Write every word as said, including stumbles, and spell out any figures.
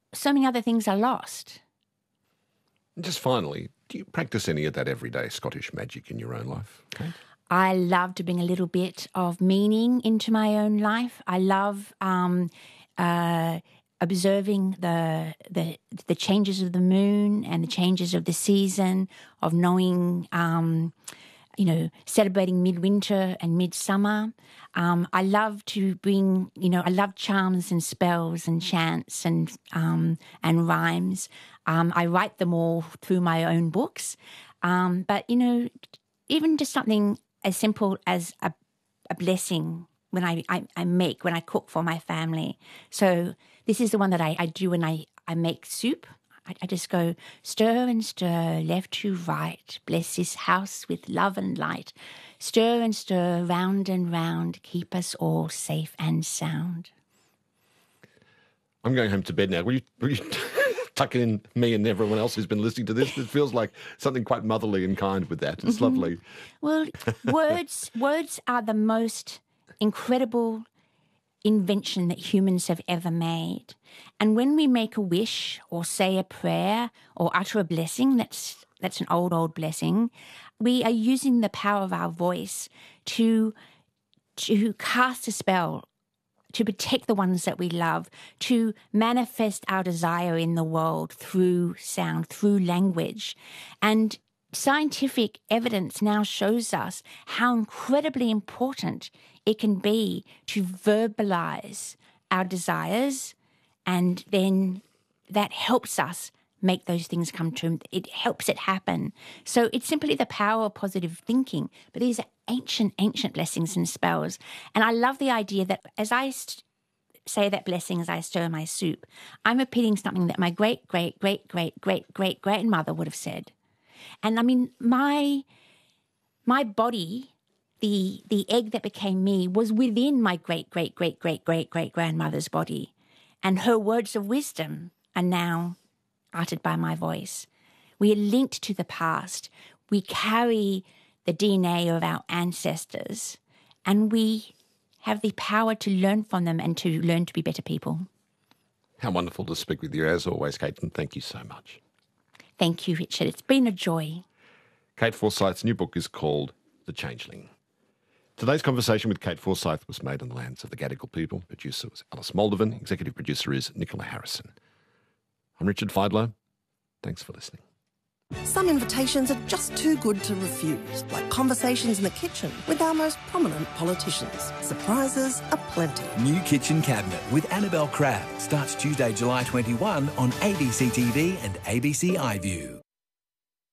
so many other things are lost. And just finally, do you practice any of that everyday Scottish magic in your own life, Kate? I love to bring a little bit of meaning into my own life. I love um, uh, observing the, the the changes of the moon and the changes of the season, of knowing, um, you know, celebrating midwinter and midsummer. Um, I love to bring, you know, I love charms and spells and chants and um, and rhymes. Um, I write them all through my own books. Um, but, you know, even just something as simple as a, a blessing when I, I, I make, when I cook for my family. So this is the one that I, I do when I, I make soup. I, I just go, stir and stir, left to right, bless this house with love and light. Stir and stir, round and round, keep us all safe and sound. I'm going home to bed now. Will you, will you tuck in me and everyone else who's been listening to this? It feels like something quite motherly and kind with that. It's mm-hmm. lovely. Well, words words are the most incredible invention that humans have ever made. And when we make a wish or say a prayer or utter a blessing, that's that's an old, old blessing, we are using the power of our voice to to cast a spell, to protect the ones that we love, to manifest our desire in the world through sound, through language. And scientific evidence now shows us how incredibly important it can be to verbalize our desires, and then that helps us make those things come true. It helps it happen. So it's simply the power of positive thinking. But these are ancient, ancient blessings and spells. And I love the idea that as I st- say that blessing as I stir my soup, I'm repeating something that my great, great, great, great, great, great grandmother would have said. And I mean, my my body, the the egg that became me, was within my great, great, great, great, great, great grandmother's body. And her words of wisdom are now uttered by my voice. We are linked to the past. We carry the D N A of our ancestors, and we have the power to learn from them and to learn to be better people. How wonderful to speak with you as always, Kate, and thank you so much. Thank you, Richard. It's been a joy. Kate Forsyth's new book is called The Changeling. Today's conversation with Kate Forsyth was made on the lands of the Gadigal people. Producer was Alice Moldovan. Executive producer is Nicola Harrison. I'm Richard Fidler. Thanks for listening. Some invitations are just too good to refuse, like conversations in the kitchen with our most prominent politicians. Surprises aplenty. New Kitchen Cabinet with Annabelle Crabb starts Tuesday, July twenty-first on A B C T V and A B C iView.